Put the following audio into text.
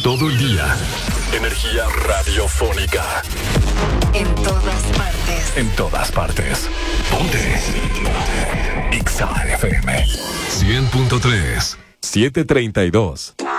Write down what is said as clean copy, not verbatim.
Todo el día. Energía radiofónica. En todas partes. En todas partes. Ponte. Exa FM 100.3. 7:32.